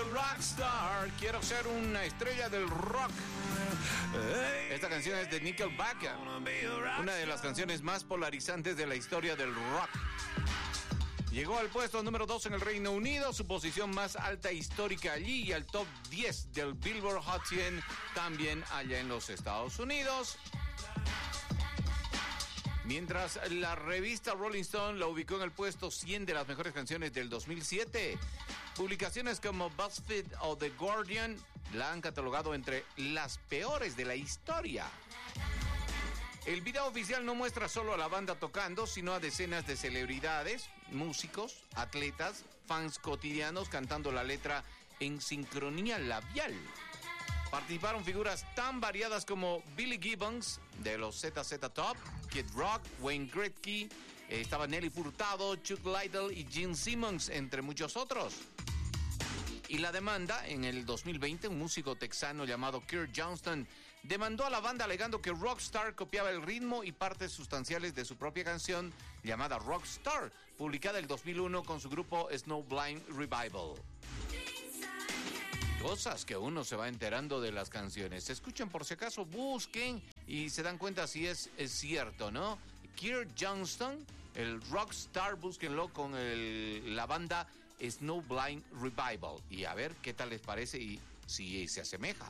rockstar. Quiero ser una estrella del rock. Esta canción es de Nickelback, una de las canciones más polarizantes de la historia del rock. Llegó al puesto número 2 en el Reino Unido, su posición más alta histórica allí, y al top 10 del Billboard Hot 100 también allá en los Estados Unidos. Mientras la revista Rolling Stone la ubicó en el puesto 100 de las mejores canciones del 2007. Publicaciones como BuzzFeed o The Guardian la han catalogado entre las peores de la historia. El video oficial no muestra solo a la banda tocando, sino a decenas de celebridades, músicos, atletas, fans cotidianos cantando la letra en sincronía labial. Participaron figuras tan variadas como Billy Gibbons, de los ZZ Top, Kid Rock, Wayne Gretzky, estaba Nelly Furtado, Chuck Liddell y Gene Simmons, entre muchos otros. Y la demanda, en el 2020, un músico texano llamado Kirk Johnston demandó a la banda alegando que Rockstar copiaba el ritmo y partes sustanciales de su propia canción llamada Rockstar, publicada en el 2001 con su grupo Snowblind Revival. Cosas que uno se va enterando de las canciones. Escuchen, por si acaso, busquen y se dan cuenta si es cierto, ¿no? Kirk Johnston, el Rockstar, búsquenlo con la banda Snowblind Revival y a ver qué tal les parece y si se asemeja.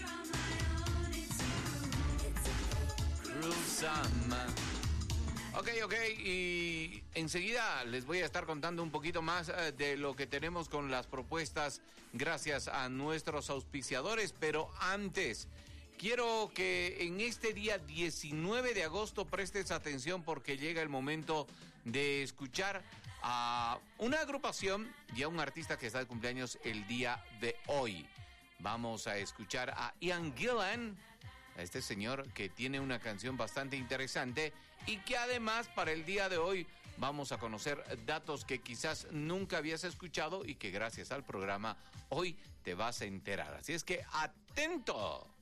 Ok, y enseguida les voy a estar contando un poquito más de lo que tenemos con las propuestas gracias a nuestros auspiciadores, pero antes quiero que en este día 19 de agosto prestes atención porque llega el momento de escuchar a una agrupación y a un artista que está de cumpleaños el día de hoy. Vamos a escuchar a Ian Gillan, a este señor que tiene una canción bastante interesante y que además para el día de hoy vamos a conocer datos que quizás nunca habías escuchado y que gracias al programa hoy te vas a enterar. Así es que ¡atento!